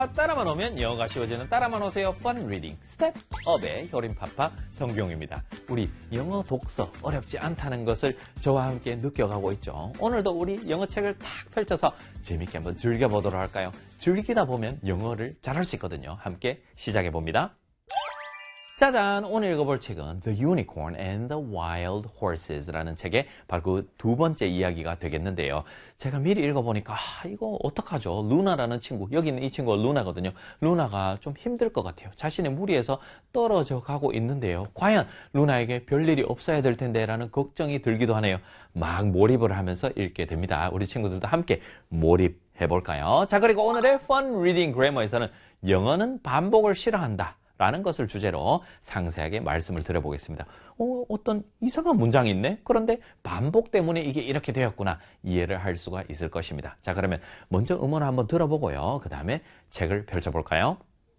따라만 오면 영어가 쉬워지는 따라만 오세요. Fun Reading 스텝업의 효림파파 성경입니다. 우리 영어 독서 어렵지 않다는 것을 저와 함께 느껴가고 있죠. 오늘도 우리 영어 책을 탁 펼쳐서 재밌게 한번 즐겨보도록 할까요? 즐기다 보면 영어를 잘할 수 있거든요. 함께 시작해봅니다. 짜잔! 오늘 읽어볼 책은 The Unicorn and the Wild Horses라는 책의 바로 그 두 번째 이야기가 되겠는데요. 제가 미리 읽어보니까 이거 어떡하죠? 루나라는 친구, 여기 있는 이 친구가 루나거든요. 루나가 좀 힘들 것 같아요. 자신의 무리에서 떨어져 가고 있는데요. 과연 루나에게 별일이 없어야 될 텐데 라는 걱정이 들기도 하네요. 막 몰입을 하면서 읽게 됩니다. 우리 친구들도 함께 몰입해볼까요? 자, 그리고 오늘의 Fun Reading Grammar에서는 영어는 반복을 싫어한다 라는 것을 주제로 상세하게 말씀을 드려보겠습니다. 어떤 이상한 문장이 있네? 그런데 반복 때문에 이게 이렇게 되었구나. 이해를 할 수가 있을 것입니다. 자, 그러면 먼저 음원을 한번 들어보고요. 그 다음에 책을 펼쳐볼까요?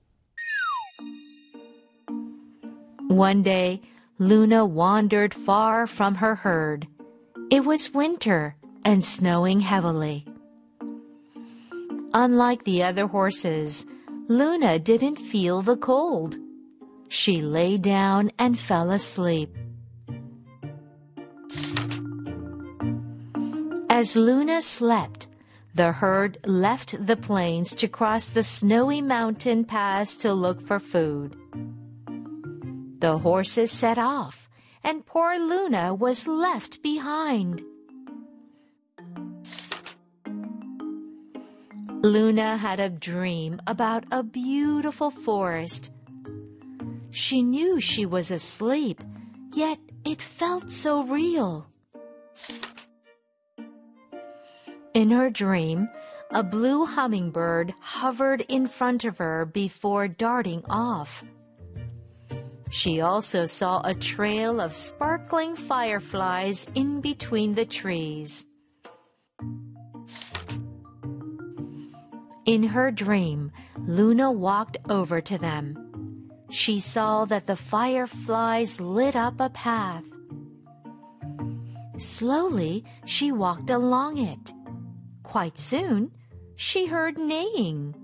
One day, Luna wandered far from her herd. It was winter and snowing heavily. Unlike the other horses, Luna didn't feel the cold. She lay down and fell asleep. As Luna slept, the herd left the plains to cross the snowy mountain pass to look for food. The horses set off, and poor Luna was left behind. Luna had a dream about a beautiful forest. She knew she was asleep, yet it felt so real. In her dream, a blue hummingbird hovered in front of her before darting off. She also saw a trail of sparkling fireflies in between the trees. In her dream, Luna walked over to them. She saw that the fireflies lit up a path. Slowly, she walked along it. Quite soon, she heard neighing.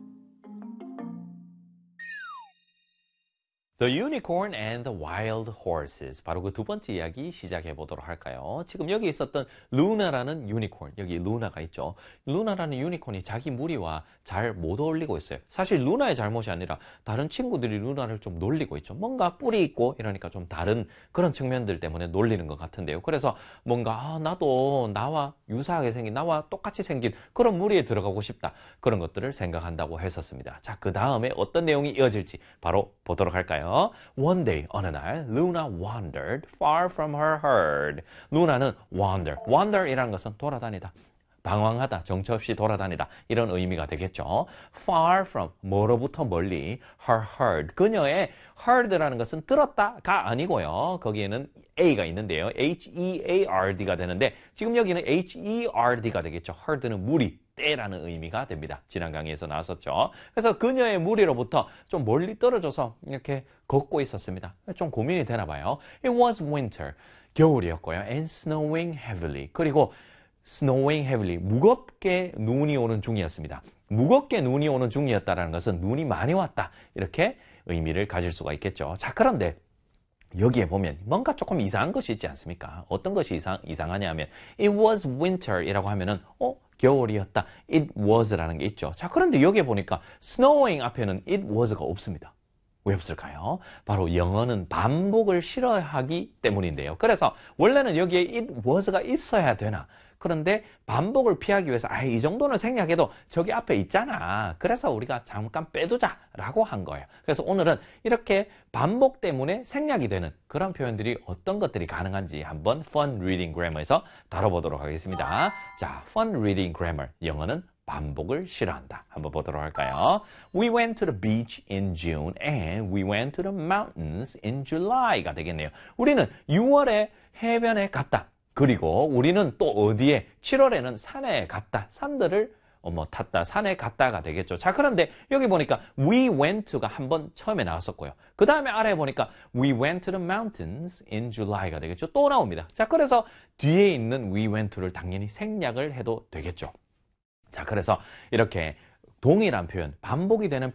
The Unicorn and the Wild Horses. 바로 그 두 번째 이야기 시작해 보도록 할까요? 지금 여기 있었던 루나라는 유니콘, 여기 루나가 있죠. 루나라는 유니콘이 자기 무리와 잘 못 어울리고 있어요. 사실 루나의 잘못이 아니라 다른 친구들이 루나를 좀 놀리고 있죠. 뭔가 뿔이 있고 이러니까 좀 다른 그런 측면들 때문에 놀리는 것 같은데요. 그래서 뭔가 나도 나와 유사하게 생긴, 나와 똑같이 생긴 그런 무리에 들어가고 싶다. 그런 것들을 생각한다고 했었습니다. 자, 그 다음에 어떤 내용이 이어질지 바로 보도록 할까요? One day, 어느 날, Luna wandered far from her herd. 루나는 wander이라는 것은 돌아다니다, 방황하다, 정처 없이 돌아다니다 이런 의미가 되겠죠. Far from, 뭐로부터 멀리, her herd. 그녀의 herd라는 것은 들었다가 아니고요. 거기에는 A가 있는데요. H-E-A-R-D가 되는데 지금 여기는 H-E-R-D가 되겠죠. herd는 무리, 떼라는 의미가 됩니다. 지난 강의에서 나왔었죠. 그래서 그녀의 무리로부터 좀 멀리 떨어져서 이렇게 걷고 있었습니다. 좀 고민이 되나 봐요. It was winter, 겨울이었고요. And snowing heavily. 그리고 snowing heavily, 무겁게 눈이 오는 중이었습니다. 무겁게 눈이 오는 중이었다는 것은 눈이 많이 왔다. 이렇게 의미를 가질 수가 있겠죠. 자, 그런데 여기에 보면 뭔가 조금 이상한 것이 있지 않습니까? 어떤 것이 이상하냐 하면 It was winter이라고 하면은 겨울이었다. It was라는 게 있죠. 자, 그런데 여기에 보니까 snowing 앞에는 it was가 없습니다. 왜 없을까요? 바로 영어는 반복을 싫어하기 때문인데요. 그래서 원래는 여기에 it was가 있어야 되나? 그런데 반복을 피하기 위해서 이 정도는 생략해도 저기 앞에 있잖아. 그래서 우리가 잠깐 빼두자라고 한 거예요. 그래서 오늘은 이렇게 반복 때문에 생략이 되는 그런 표현들이 어떤 것들이 가능한지 한번 Fun Reading Grammar에서 다뤄보도록 하겠습니다. 자, Fun Reading Grammar, 영어는 반복을 싫어한다. 한번 보도록 할까요? We went to the beach in June and we went to the mountains in July가 되겠네요. 우리는 6월에 해변에 갔다. 그리고 우리는 또 어디에 7월에는 산에 갔다. 산들을 탔다. 산에 갔다가 되겠죠. 자, 그런데 여기 보니까 we went to가 한번 처음에 나왔었고요. 그 다음에 아래에 보니까 we went to the mountains in July가 되겠죠. 또 나옵니다. 자, 그래서 뒤에 있는 we went to를 당연히 생략을 해도 되겠죠. 자, 그래서 이렇게 동일한 표현, 반복이 되는